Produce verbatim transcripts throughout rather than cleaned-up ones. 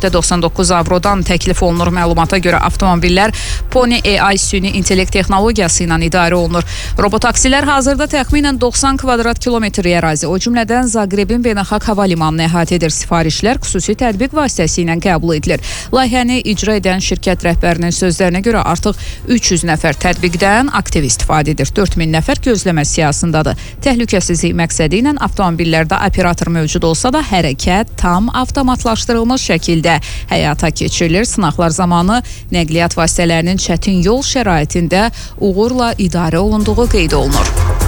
doxsan doqquz avrodan təklif olunur. Məlumata görə avtomobillər Pony A I süni intellekt texnologiyası ilə idarə olunur. Robotaksilər hazırda təxminən doxsan kvadrat kilometr ərazi, o cümlədən Zaqrebin beynəlxalq hava limanını əhatə edir. Sifarişlər xüsusi tətbiq vasitəsilə qəbul edilir. Layihəni icra edən şirkət rəhbərinin sözlərinə görə artıq üç yüz nəfər tətbiqdən aktiv istifadə edir. dörd min nəfər gözləmə siyahısındadır. Təhlükəsizlik məqsədi ilə avtomobillərdə operator mövcud olsa da hərəkət tam avtomatlaşdırılmış şəkildə həyata keçirilir. Sınaqlar zamanı nəqliyyat vasitələrinin çətin yol şəraitində uğurla idarə olunduğu qeyd olunur.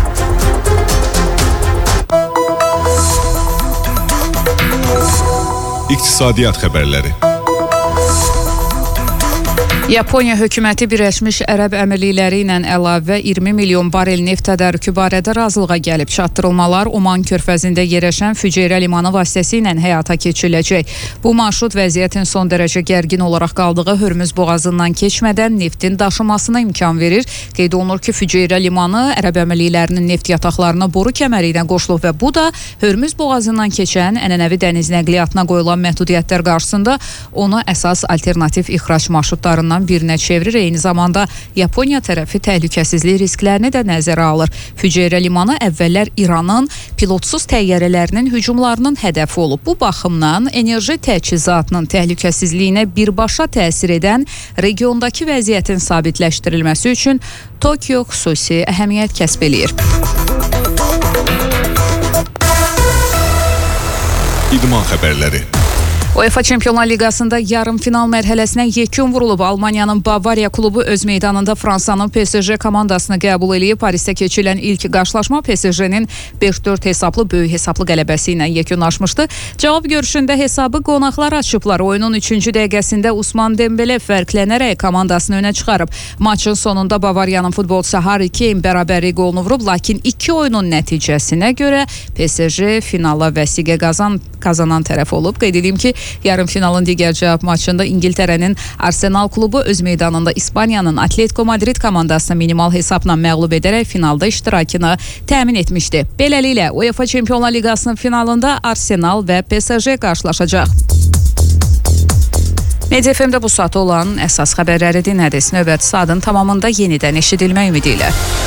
İqtisadiyyat xəbərləri. Yaponiya hökuməti Birləşmiş Ərəb Əmirlikləri ilə əlavə iyirmi milyon barel neft tədarükü barədə razılığa gəlib. Çatdırılmalar Oman körfəzində yerləşən Füceyrə limanı vasitəsilə həyata keçiriləcək. Bu marşrut vəziyyətin son dərəcə gərgin olaraq qaldığı Hörmüz boğazından keçmədən neftin daşımasına imkan verir. Qeyd olunur ki, Füceyrə limanı Ərəb Əmirliklərinin neft yataqlarına boru kəməri ilə qoşulub və bu da Hörmüz boğazından keçən ənənəvi dəniz nəqliyyatına qoyulan məhdudiyyətlər qarşısında onu əsas alternativ ixrac marşrutlarından birinə çevirir. Eyni zamanda Yaponiya tərəfi təhlükəsizlik risklərini də nəzərə alır. Füceyrə limanı əvvəllər İranın pilotsuz təyyarələrinin hücumlarının hədəfi olub. Bu baxımdan enerji təchizatının təhlükəsizliyinə birbaşa təsir edən regiondakı vəziyyətin sabitləşdirilməsi üçün Tokyo xüsusi əhəmiyyət kəsb eləyir. İdman xəbərləri. UEFA Çempionlar Liqasında yarım final mərhələsinə yekun vurulub. Almaniyanın Bavariya klubu öz meydanında Fransanın P S J komandasını qəbul eləyib. Parisdə keçirilən ilk qarşılaşma P S J-nin beş dörd hesablı böyük hesablı qələbəsi ilə yekunlaşmışdı. Cavab görüşündə hesabı qonaqlar açıblar. Oyunun üçüncü dəqiqəsində Usman Dembele fərqlənərək komandasını önə çıxarıb. Maçın sonunda Bavariyanın futbolçusu Harry Kane bərabərlik qolunu vurub, lakin iki oyunun nəticəsinə görə P S J finala vəsiqə qazan, qazanan tərəf olub. Qeyd edeyim ki, yarım finalın digər cavab maçında İngiltərənin Arsenal klubu öz meydanında İspaniyanın Atletico Madrid komandasını minimal hesabla məğlub edərək finalda iştirakını təmin etmişdi. Beləliklə UEFA Çempionlar Liqasının finalında Arsenal və P S J qarşılaşacaq. Media F M-də bu saat olan əsas xəbərləri dinlədiniz. Növbəti saatın tamamında yenidən eşidilmə ümidi ilə.